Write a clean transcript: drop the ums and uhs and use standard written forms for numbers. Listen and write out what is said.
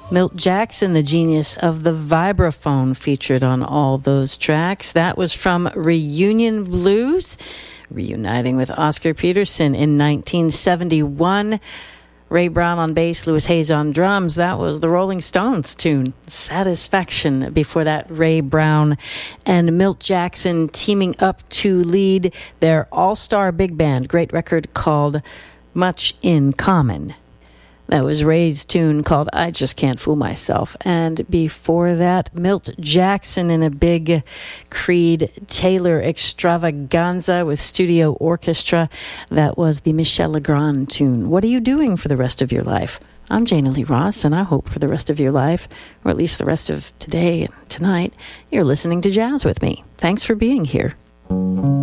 Milt Jackson, the genius of the vibraphone, featured on all those tracks. That was from Reunion Blues, reuniting with Oscar Peterson in 1971. Ray Brown on bass, Louis Hayes on drums. That was the Rolling Stones tune, Satisfaction. Before that, Ray Brown and Milt Jackson teaming up to lead their all-star big band. Great record called Much in Common. That was Ray's tune called I Just Can't Fool Myself. And before that, Milt Jackson in a big Creed Taylor extravaganza with studio orchestra. That was the Michel Legrand tune. What are you doing for the rest of your life? I'm Jana Lee Ross, and I hope for the rest of your life, or at least the rest of today and tonight, you're listening to jazz with me. Thanks for being here.